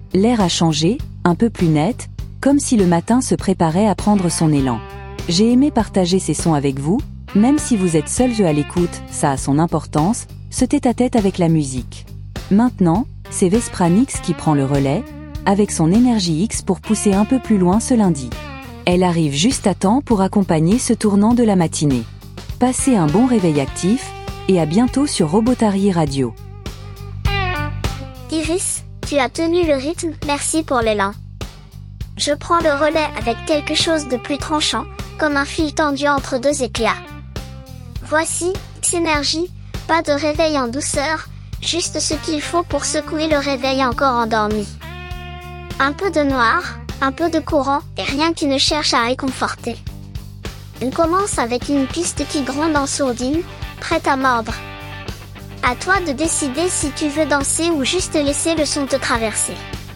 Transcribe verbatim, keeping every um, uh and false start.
L'air a changé, un peu plus net, comme si le matin se préparait à prendre son élan. J'ai aimé partager ces sons avec vous, même si vous êtes seuls à l'écoute, ça a son importance, ce tête-à-tête avec la musique. Maintenant, c'est Vespranix qui prend le relais, avec son énergie X pour pousser un peu plus loin ce lundi. Elle arrive juste à temps pour accompagner ce tournant de la matinée. Passez un bon réveil actif, et à bientôt sur Robotari Radio. Iris, tu as tenu le rythme, merci pour l'élan. Je prends le relais avec quelque chose de plus tranchant, comme un fil tendu entre deux éclats. Voici, X-Énergie, pas de réveil en douceur, juste ce qu'il faut pour secouer le réveil encore endormi. Un peu de noir, un peu de courant, et rien qui ne cherche à réconforter. On commence avec une piste qui gronde en sourdine, prête à mordre. À toi de décider si tu veux danser ou juste laisser le son te traverser.